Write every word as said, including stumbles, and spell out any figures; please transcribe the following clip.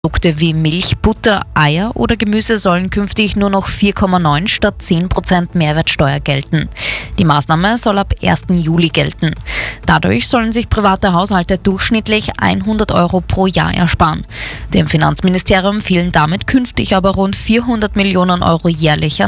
Produkte wie Milch, Butter, Eier oder Gemüse sollen künftig nur noch vier Komma neun statt zehn Prozent Mehrwertsteuer gelten. Die Maßnahme soll ab ersten Juli gelten. Dadurch sollen sich private Haushalte durchschnittlich hundert Euro pro Jahr ersparen. Dem Finanzministerium fehlen damit künftig aber rund vierhundert Millionen Euro jährlich an